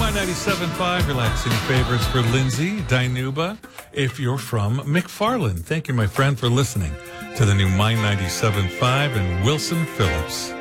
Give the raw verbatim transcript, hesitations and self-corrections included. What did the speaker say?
My ninety-seven point five, relaxing favorites for Lindsay Dinuba. If you're from McFarland, thank you, my friend, for listening to the new My ninety-seven point five and Wilson Phillips.